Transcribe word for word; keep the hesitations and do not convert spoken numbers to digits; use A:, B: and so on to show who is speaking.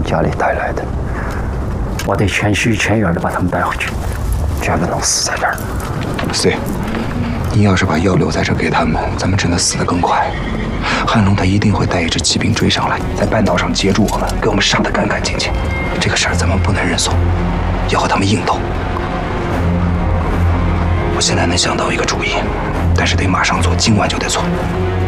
A: 家里带来的，我得全虚全影的把他们带回去，绝不能死在这儿。
B: C， 你要是把药留在这给他们，咱们只能死得更快。汉龙他一定会带一支骑兵追上来，在半道上截住我们，给我们杀得干干净净。这个事儿咱们不能认怂，要和他们硬斗。我现在能想到一个主意，但是得马上做，今晚就得做。